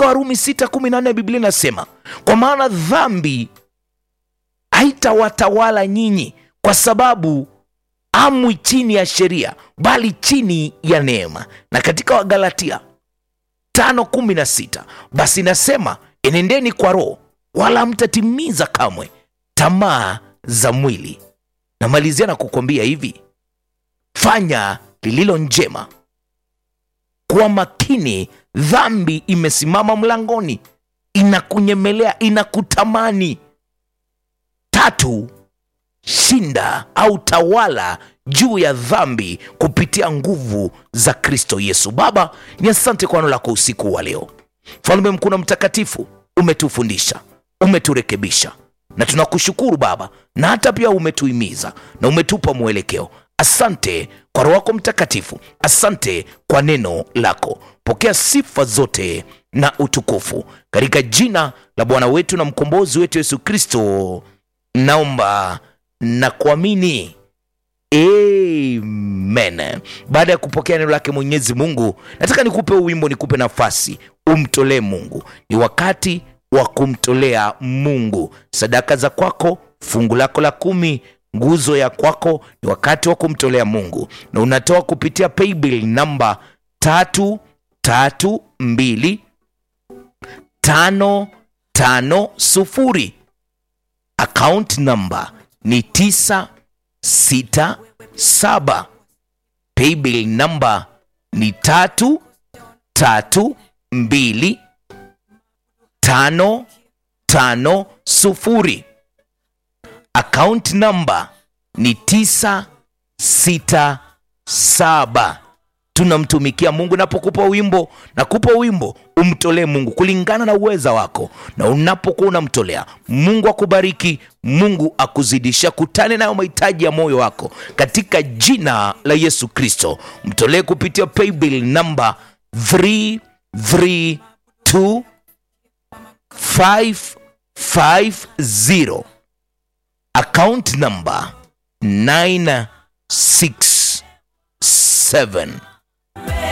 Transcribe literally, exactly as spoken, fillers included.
Katika Warumi sita kumi na nne Biblia inasema, kwa maana dhambi haitawatawala nyinyi, kwa sababu amwi chini ya sheria, bali chini ya neema. Na katika Wagalatia tano kumi na sita basi nasema, enendeni kwa Roho, wala mtatimiza kamwe tamaa za mwili. Namalizia na kukwambia hivi, fanya lililo njema, kuwa makini. Dhambi imesimama mlangoni, inakunyemelea, inakutamani. Tatu, shinda au tawala juu ya dhambi kupitia nguvu za Kristo Yesu. Baba, ni asante kwa neno lako usiku wa leo. Mfalme mkuu na mtakatifu, umetufundisha, umeturekebisha, na tunakushukuru Baba, na hata pia umetuhimiza na umetupa mwelekeo. Asante kwa Roho wako Mtakatifu, asante kwa neno lako. Pokea sifa zote na utukufu katika jina la Bwana wetu na mkombozi wetu Yesu Kristo naomba na kuamini, amen. Baada ya kupokea neno lake Mwenyezi Mungu, nataka nikupe wimbo, nikupe nafasi umtolee Mungu. Ni wakati wa kumtolea Mungu sadaka za kwako, fungu lako la kumi, nguzo ya kwako. Ni wakati wa kumtolea Mungu, na unatoa kupitia paybill namba tatu tatu mbili tano tano sufuri. Account number ni tisa sita saba. Paybill number ni tatu tatu mbili tano tano sufuri. Account number ni tisa sita saba. Tunamtumikia Mungu. Napokupa wimbo, nakupa wimbo umtolee Mungu kulingana na uweza wako, na unapokuwa unamtolea Mungu akubariki, Mungu akuzidisha. Kutane nayo mahitaji ya moyo wako katika jina la Yesu Kristo. Mtolee kupitia paybill number three three two five five zero. Account number nine six seven.